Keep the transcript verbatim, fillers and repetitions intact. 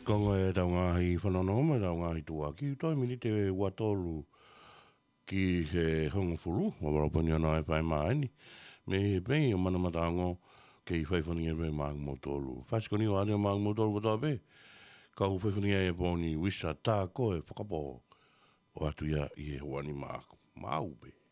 Kongo e tau ngahi whanonoma, tau ngahi tua. Ki toi mini te watolu ki he hongo fulu, o warapani ana e whai maani. Me he pei o mana matango ke i whaiwhani e rei maang motolu. Whasikoni o ane o maang motolu katoa pe, ka u whaiwhani e poni wisa tā koe whakapo o atu ia i he wani maaku. Mau pe.